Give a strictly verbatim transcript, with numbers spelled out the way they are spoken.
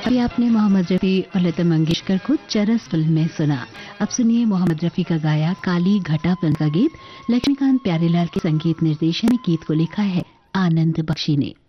अभी आपने मोहम्मद रफी और लता मंगेशकर को चरस फिल्म में सुना। अब सुनिए मोहम्मद रफी का गाया काली घटा फिल्म का गीत। लक्ष्मीकांत प्यारेलाल के संगीत निर्देशन ने गीत को लिखा है आनंद बख्शी ने।